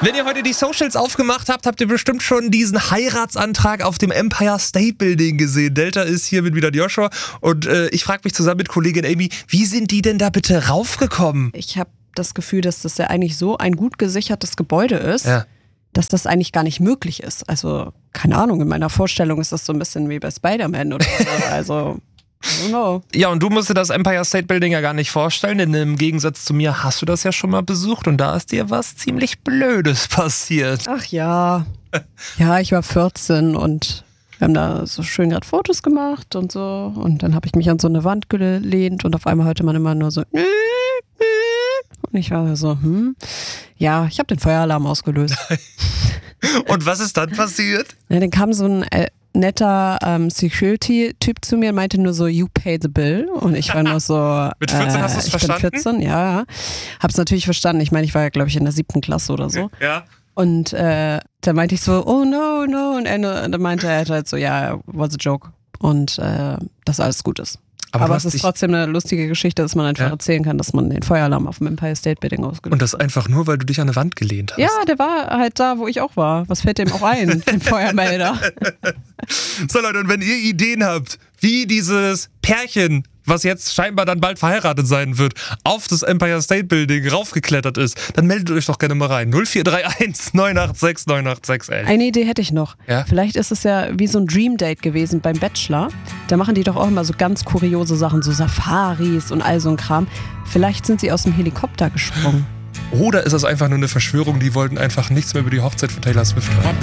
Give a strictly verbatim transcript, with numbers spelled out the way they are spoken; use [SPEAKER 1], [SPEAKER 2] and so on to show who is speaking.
[SPEAKER 1] Wenn ihr heute die Socials aufgemacht habt, habt ihr bestimmt schon diesen Heiratsantrag auf dem Empire State Building gesehen. Delta ist hier mit wieder Joshua und äh, ich frage mich zusammen mit Kollegin Amy, wie sind die denn da bitte raufgekommen?
[SPEAKER 2] Ich habe das Gefühl, dass das ja eigentlich so ein gut gesichertes Gebäude ist, ja. dass das eigentlich gar nicht möglich ist. Also, keine Ahnung, in meiner Vorstellung ist das so ein bisschen wie bei Spider-Man oder so. Also, I don't know.
[SPEAKER 1] Ja, und du musst dir das Empire State Building ja gar nicht vorstellen, denn im Gegensatz zu mir hast du das ja schon mal besucht und da ist dir was ziemlich Blödes passiert.
[SPEAKER 2] Ach ja. Ja, ich war vierzehn und wir haben da so schön gerade Fotos gemacht und so. Und dann habe ich mich an so eine Wand gelehnt und auf einmal hörte man immer nur so. Und ich war so, hm. Ja, ich habe den Feueralarm ausgelöst.
[SPEAKER 1] Und was ist dann passiert?
[SPEAKER 2] Ja, dann kam so ein äh, netter ähm, Security-Typ zu mir und meinte nur so, you pay the bill. Und ich war nur so.
[SPEAKER 1] Mit vierzehn
[SPEAKER 2] äh,
[SPEAKER 1] hast du es
[SPEAKER 2] ich
[SPEAKER 1] verstanden?
[SPEAKER 2] Bin vierzehn, ja. Hab's natürlich verstanden. Ich meine, ich war ja, glaube ich, in der siebten Klasse oder so.
[SPEAKER 1] Ja.
[SPEAKER 2] Und äh, da meinte ich so, oh no, no. Und er, und dann meinte er halt so, ja, was a joke. Und äh, dass alles gut ist. Aber, Aber es ist trotzdem eine lustige Geschichte, dass man einfach ja. erzählen kann, dass man den Feueralarm auf dem Empire State Building ausgelöst hat.
[SPEAKER 1] Und das einfach nur, weil du dich an eine Wand gelehnt hast.
[SPEAKER 2] Ja, der war halt da, wo ich auch war. Was fällt dem auch ein, den Feuermelder?
[SPEAKER 1] So Leute, und wenn ihr Ideen habt, wie dieses Pärchen, was jetzt scheinbar dann bald verheiratet sein wird, auf das Empire State Building raufgeklettert ist, dann meldet euch doch gerne mal rein. null vier drei eins neun acht sechs neun acht sechs elf.
[SPEAKER 2] Eine Idee hätte ich noch.
[SPEAKER 1] Ja?
[SPEAKER 2] Vielleicht ist es ja wie so ein Dream Date gewesen beim Bachelor. Da machen die doch auch immer so ganz kuriose Sachen, so Safaris und all so ein Kram. Vielleicht sind sie aus dem Helikopter gesprungen.
[SPEAKER 1] Oder ist das einfach nur eine Verschwörung, die wollten einfach nichts mehr über die Hochzeit von Taylor Swift hören?